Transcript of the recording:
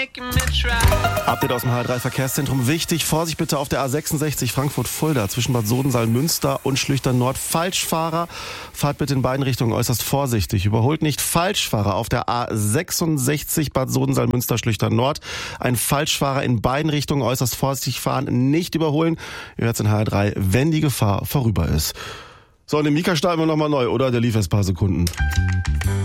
Update aus dem HR3 Verkehrszentrum. Wichtig, Vorsicht bitte auf der A66 Frankfurt-Fulda zwischen Bad Sodensaal-Münster und Schlüchtern-Nord. Falschfahrer, fahrt bitte in beiden Richtungen äußerst vorsichtig. Überholt nicht Falschfahrer auf der A66 Bad Sodensaal-Münster-Schlüchtern-Nord. Ein Falschfahrer in beiden Richtungen äußerst vorsichtig fahren, nicht überholen. Ihr hört's in HR3, wenn die Gefahr vorüber ist. So, und den Mika starten wir nochmal neu, oder? Der lief erst ein paar Sekunden.